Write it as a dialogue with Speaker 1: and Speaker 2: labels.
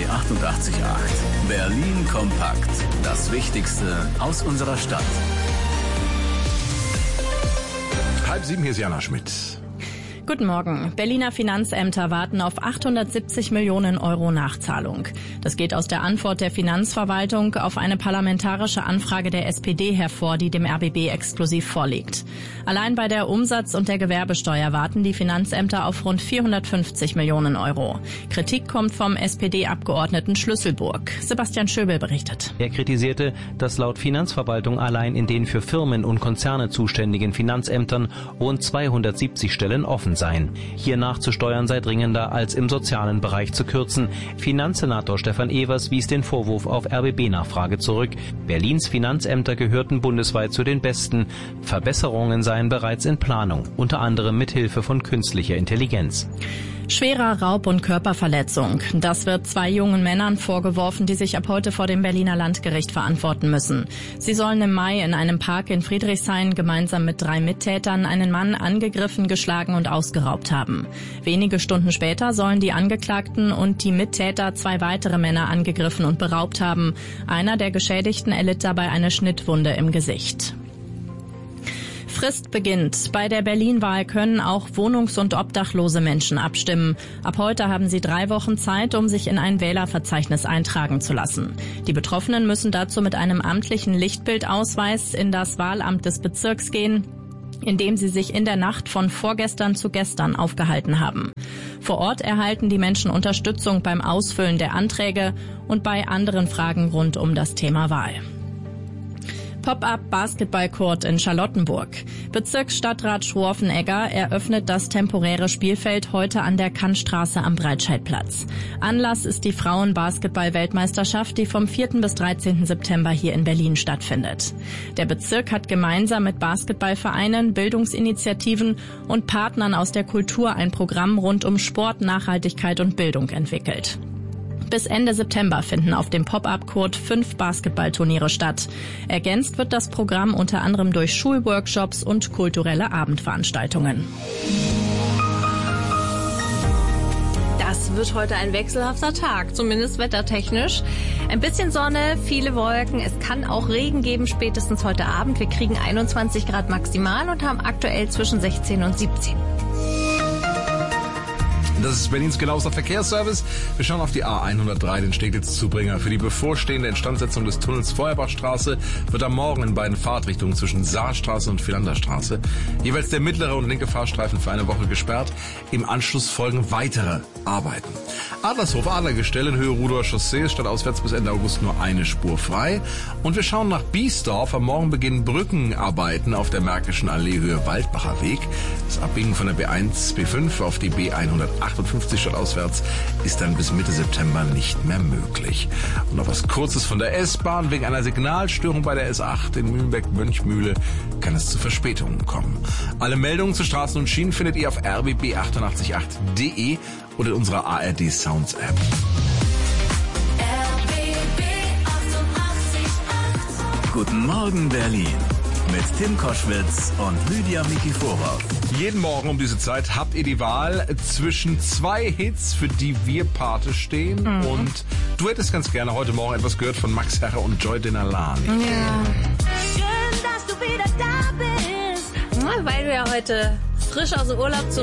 Speaker 1: 88.8. Berlin kompakt. Das Wichtigste aus unserer Stadt.
Speaker 2: 6:30, hier ist Jana Schmidt.
Speaker 3: Guten Morgen. Berliner Finanzämter warten auf 870 Millionen Euro Nachzahlung. Das geht aus der Antwort der Finanzverwaltung auf eine parlamentarische Anfrage der SPD hervor, die dem RBB exklusiv vorliegt. Allein bei der Umsatz- und der Gewerbesteuer warten die Finanzämter auf rund 450 Millionen Euro. Kritik kommt vom SPD-Abgeordneten Schlüsselburg. Sebastian Schöbel berichtet.
Speaker 4: Er kritisierte, dass laut Finanzverwaltung allein in den für Firmen und Konzerne zuständigen Finanzämtern rund 270 Stellen offen sein. Hier nachzusteuern sei dringender, als im sozialen Bereich zu kürzen. Finanzsenator Stefan Evers wies den Vorwurf auf RBB-Nachfrage zurück. Berlins Finanzämter gehörten bundesweit zu den besten. Verbesserungen seien bereits in Planung, unter anderem mit Hilfe von künstlicher Intelligenz.
Speaker 3: Schwerer Raub und Körperverletzung. Das wird 2 jungen Männern vorgeworfen, die sich ab heute vor dem Berliner Landgericht verantworten müssen. Sie sollen im Mai in einem Park in Friedrichshain gemeinsam mit 3 Mittätern einen Mann angegriffen, geschlagen und ausgeraubt haben. Wenige Stunden später sollen die Angeklagten und die Mittäter 2 weitere Männer angegriffen und beraubt haben. Einer der Geschädigten erlitt dabei eine Schnittwunde im Gesicht. Frist beginnt. Bei der Berlin-Wahl können auch wohnungs- und obdachlose Menschen abstimmen. Ab heute haben sie 3 Wochen Zeit, um sich in ein Wählerverzeichnis eintragen zu lassen. Die Betroffenen müssen dazu mit einem amtlichen Lichtbildausweis in das Wahlamt des Bezirks gehen, in dem sie sich in der Nacht von vorgestern zu gestern aufgehalten haben. Vor Ort erhalten die Menschen Unterstützung beim Ausfüllen der Anträge und bei anderen Fragen rund um das Thema Wahl. Pop-up-Basketballcourt in Charlottenburg. Bezirksstadtrat Schworfenegger eröffnet das temporäre Spielfeld heute an der Kantstraße am Breitscheidplatz. Anlass ist die Frauen-Basketball-Weltmeisterschaft, die vom 4. bis 13. September hier in Berlin stattfindet. Der Bezirk hat gemeinsam mit Basketballvereinen, Bildungsinitiativen und Partnern aus der Kultur ein Programm rund um Sport, Nachhaltigkeit und Bildung entwickelt. Bis Ende September finden auf dem Pop-up-Court 5 Basketballturniere statt. Ergänzt wird das Programm unter anderem durch Schulworkshops und kulturelle Abendveranstaltungen.
Speaker 5: Das wird heute ein wechselhafter Tag, zumindest wettertechnisch. Ein bisschen Sonne, viele Wolken. Es kann auch Regen geben, spätestens heute Abend. Wir kriegen 21 Grad maximal und haben aktuell zwischen 16 und 17.
Speaker 2: Das ist Berlins genauester Verkehrsservice. Wir schauen auf die A103, den Steglitz-Zubringer. Für die bevorstehende Instandsetzung des Tunnels Feuerbachstraße wird am Morgen in beiden Fahrtrichtungen zwischen Saarstraße und Philanderstraße jeweils der mittlere und linke Fahrstreifen für eine Woche gesperrt. Im Anschluss folgen weitere Arbeiten. Adlershof, Adlergestell in Höhe Rudower Chaussee ist stadtauswärts bis Ende August nur eine Spur frei. Und wir schauen nach Biesdorf. Am Morgen beginnen Brückenarbeiten auf der Märkischen Allee Höhe Waldbacher Weg. Das Abbiegen von der B1, B5 auf die B158 stadtauswärts ist dann bis Mitte September nicht mehr möglich. Und noch was Kurzes von der S-Bahn. Wegen einer Signalstörung bei der S8 in Mühlenbeck-Mönchmühle kann es zu Verspätungen kommen. Alle Meldungen zu Straßen und Schienen findet ihr auf rbb888.de oder in unserer ARD Sounds App.
Speaker 1: Guten Morgen, Berlin. Mit Tim Koschwitz und Lydia Mikiforov.
Speaker 2: Jeden Morgen um diese Zeit habt ihr die Wahl zwischen 2 Hits, für die wir Pate stehen. Und du hättest ganz gerne heute Morgen etwas gehört von Max Herre und Joy Denalani.
Speaker 5: Ja. Schön, dass du wieder da bist. Weil du ja heute frisch aus dem Urlaub